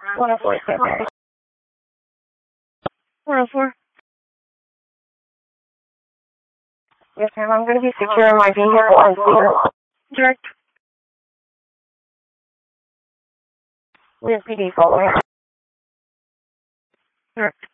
104, sir. 104. Yes, ma'am. I'm going to be securing my vehicle and speaker. Direct. We have PD following. Direct.